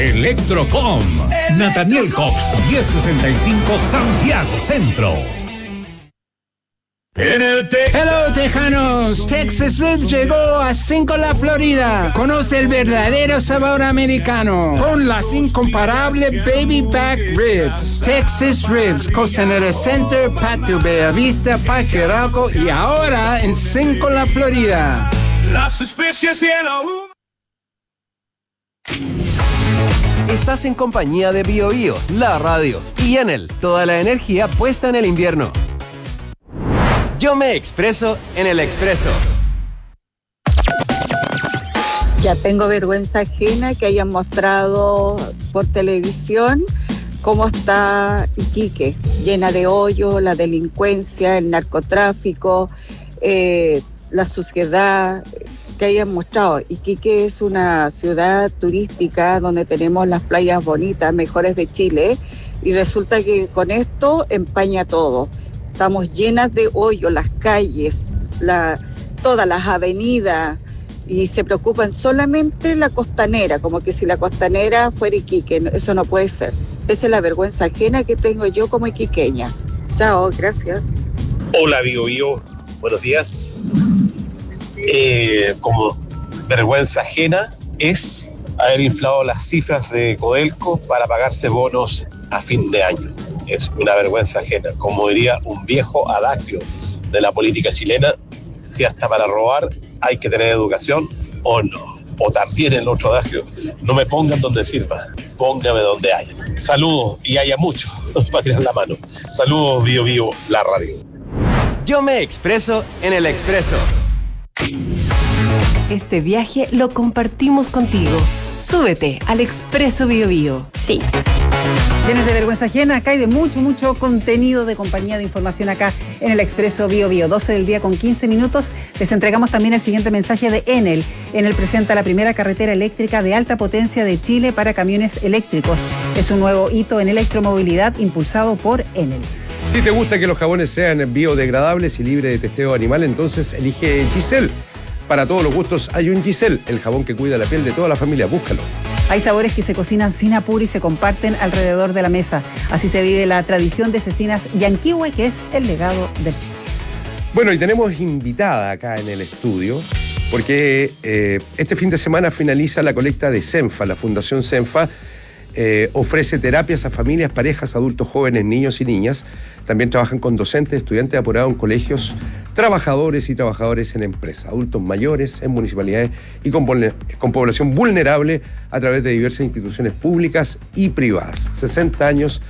Electrocom. Nathaniel Cox, 1065 Santiago Centro. Hello, tejanos. Texas Ribs llegó a Cinco La Florida. Conoce el verdadero sabor americano con las incomparables Baby Back Ribs. Texas Ribs, Costanera Center, Patio Bella Vista, Parque Arauco y ahora en Cinco La Florida. Las especies y el ahumo. Estás en compañía de Bio Bio, la radio, y Enel, toda la energía puesta en el invierno. Yo me expreso en el Expreso. Ya tengo vergüenza ajena que hayan mostrado por televisión cómo está Iquique, llena de hoyos, la delincuencia, el narcotráfico, la suciedad, que hayan mostrado. Iquique es una ciudad turística donde tenemos las playas bonitas, mejores de Chile, y resulta que con esto empaña todo. Estamos llenas de hoyos, las calles, todas las avenidas, y se preocupan solamente la costanera, como que si la costanera fuera Iquique. Eso no puede ser. Esa es la vergüenza ajena que tengo yo como iquiqueña. Chao, gracias. Hola, Bio Bio. Buenos días. Como vergüenza ajena es haber inflado las cifras de Codelco para pagarse bonos a fin de año. Es una vergüenza ajena. Como diría un viejo adagio de la política chilena, si hasta para robar hay que tener educación, o no. O también el otro adagio, no me pongan donde sirva, póngame donde haya. Saludos, y haya mucho para tirar la mano. Saludos, Bio Bio, la radio. Yo me expreso en el Expreso. Este viaje lo compartimos contigo. Súbete al Expreso Bio Bio. Sí. Llenos de vergüenza ajena, acá hay de mucho contenido de compañía de información acá en el Expreso Bio Bio. 12 del día con 15 minutos. Les entregamos también el siguiente mensaje de Enel. Enel presenta la primera carretera eléctrica de alta potencia de Chile para camiones eléctricos. Es un nuevo hito en electromovilidad impulsado por Enel. Si te gusta que los jabones sean biodegradables y libres de testeo animal, entonces elige Giselle. Para todos los gustos hay un Giselle, el jabón que cuida la piel de toda la familia. Búscalo. Hay sabores que se cocinan sin apuro y se comparten alrededor de la mesa. Así se vive la tradición de cecinas Yanquihue, que es el legado del sur. Bueno, y tenemos invitada acá en el estudio, porque este fin de semana finaliza la colecta de CENFA. La Fundación CENFA ofrece terapias a familias, parejas, adultos, jóvenes, niños y niñas. También trabajan con docentes, estudiantes apurados en colegios, trabajadores y trabajadoras en empresas, adultos mayores en municipalidades y con población vulnerable a través de diversas instituciones públicas y privadas. 60 años